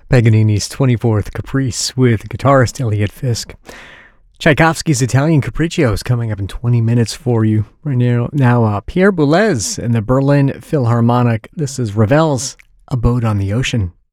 Paganini's 24th Caprice with guitarist Elliot Fisk. Tchaikovsky's Italian Capriccio is coming up in 20 minutes for you. Right now, Pierre Boulez and the Berlin Philharmonic. This is Ravel's A Boat on the Ocean.